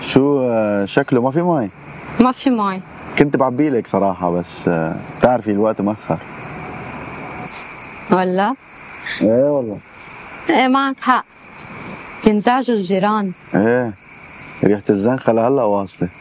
شو شكله ما في مي؟ ما في مي. كنت بعبيلك صراحة بس بتعرفي الوقت مأخر. ولا؟ ايه والله. ايه معك حق، بينزعجوا الجيران. ايه ريحة الزنخة لهلا واصلة.